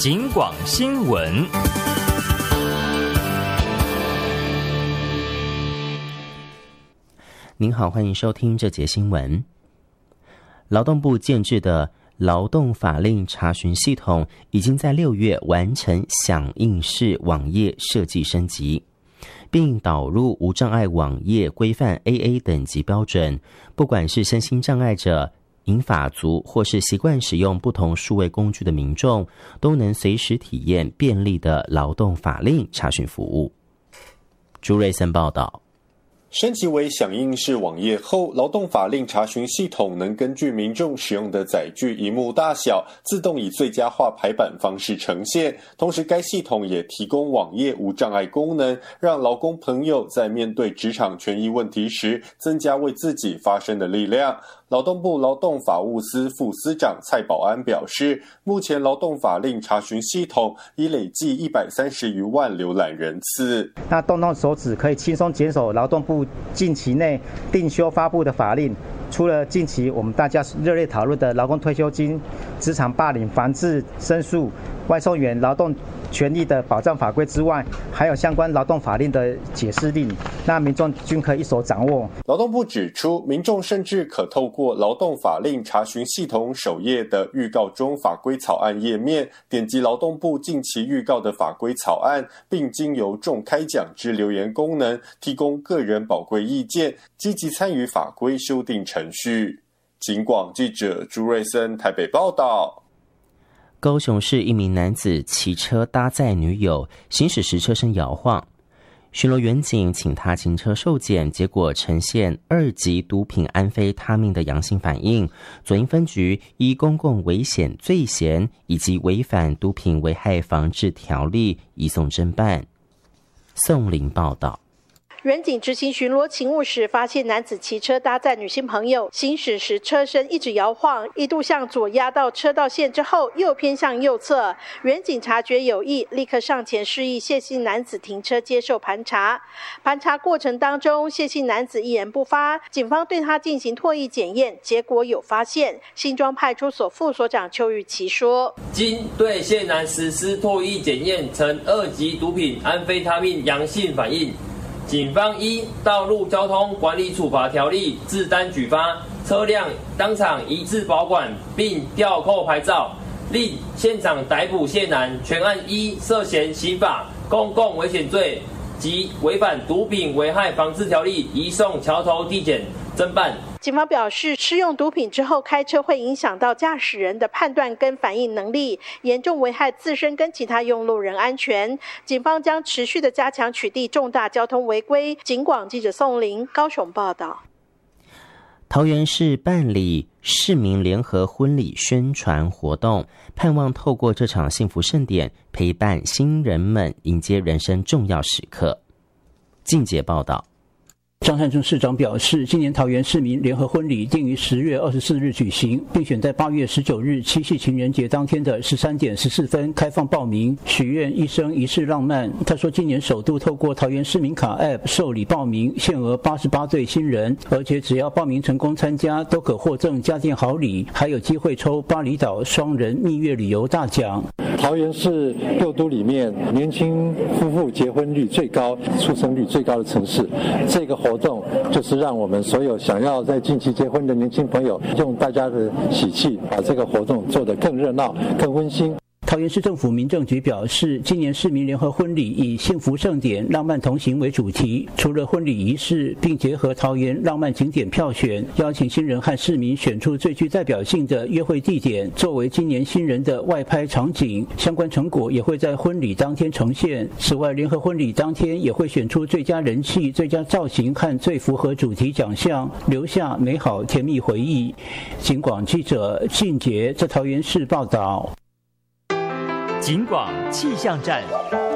警广新闻。 您好，欢迎收听这节新闻。劳动部建制的劳动法令查询系统已经在6月完成响应式网页设计升级，并导入无障碍网页规范 AA 等级标准，不管是身心障碍者、银发族或是习惯使用不同数位工具的民众，都能随时体验便利的劳动法令查询服务。朱瑞森报道。 升级为响应式网页后，劳动法令查询系统能根据民众使用的载具萤幕大小，自动以最佳化排版方式呈现。同时，该系统也提供网页无障碍功能，让劳工朋友在面对职场权益问题时，增加为自己发声的力量。劳动部劳动法务司副司长蔡保安表示，目前劳动法令查询系统已累计130余万浏览人次。 那动动手指可以轻松检索劳动部近期内定修发布的法令，除了近期我们大家热烈讨论的劳工退休金、职场霸凌防治申诉、外送员劳动权益的保障法规之外，还有相关劳动法令的解释令，那民众均可以一手掌握。 劳动部指出，民众甚至可透过劳动法令查询系统首页的预告中法规草案页面，点击劳动部近期预告的法规草案，并经由众开讲之留言功能提供个人宝贵意见，积极参与法规修订程序。警广记者朱瑞森台北报道。 高雄市一名男子骑车搭载女友，行驶时车身摇晃，巡逻员警请他停车受检，结果呈现2级毒品安非他命的阳性反应。左营分局依公共危险罪嫌以及违反毒品危害防治条例移送侦办。宋林报道。 员警执行巡逻勤务时，发现男子骑车搭载女性朋友，行驶时车身一直摇晃，一度向左压到车道线之后，又偏向右侧。员警察觉有异，立刻上前示意谢姓男子停车接受盘查。盘查过程当中，谢姓男子一言不发，警方对他进行唾液检验，结果有发现。新庄派出所副所长邱玉琪说：“ 经对谢男实施唾液检验，呈2级毒品安非他命阳性反应。”警方依《道路交通管理处罚条例》自单举发，车辆当场移至保管，并吊扣牌照，另现场逮捕谢男，全案依涉嫌刑法公共危险罪及违反毒品危害防治条例移送桥头地检侦办。 警方表示，吃用毒品之后开车会影响到驾驶人的判断跟反应能力，严重危害自身跟其他用路人安全。警方将持续的加强取缔重大交通违规。警广记者宋林高雄报道。 桃园市办理市民联合婚礼宣传活动，盼望透过这场幸福盛典，陪伴新人们迎接人生重要时刻。静姐报道。 张善政市长表示，今年桃园市民联合婚礼定于10月24日举行，并选在8月19日七夕情人节当天的13点14分开放报名，许愿一生一世浪漫。他说，今年首度透过桃园市民卡 App 受理报名，限额88对新人，而且只要报名成功参加，都可获赠家电好礼，还有机会抽巴厘岛双人蜜月旅游大奖。 桃园是6都里面年轻夫妇结婚率最高、出生率最高的城市。这个活动就是让我们所有想要在近期结婚的年轻朋友，用大家的喜气，把这个活动做得更热闹、更温馨。 桃园市政府民政局表示，今年市民联合婚礼以幸福盛典、浪漫同行为主题，除了婚礼仪式，并结合桃园浪漫景点票选，邀请新人和市民选出最具代表性的约会地点，作为今年新人的外拍场景。相关成果也会在婚礼当天呈现。此外，联合婚礼当天也会选出最佳人气、最佳造型和最符合主题奖项，留下美好甜蜜回忆。警广记者静杰在桃园市报道。 警广气象站。